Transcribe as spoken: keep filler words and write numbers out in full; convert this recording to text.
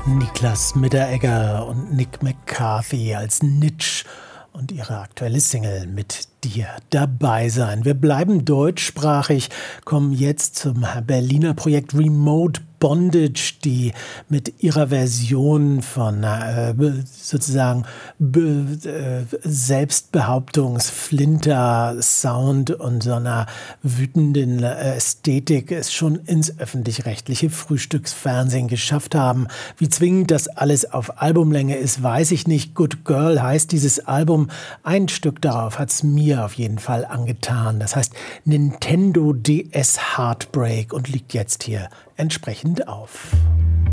Niklas Mitteregger und Nick McCarthy als Nitsch und ihre aktuelle Single Mit dir dabei sein. Wir bleiben deutschsprachig, kommen jetzt zum Berliner Projekt Remote Bondage, die mit ihrer Version von äh, sozusagen Be äh, Selbstbehauptungs-Flinter-Sound und so einer wütenden äh, Ästhetik es schon ins öffentlich-rechtliche Frühstücksfernsehen geschafft haben. Wie zwingend das alles auf Albumlänge ist, weiß ich nicht. Good Girl heißt dieses Album. Ein Stück darauf hat es mir auf jeden Fall angetan. Das heißt Nintendo D S Heartbreak und liegt jetzt hier entsprechend auf.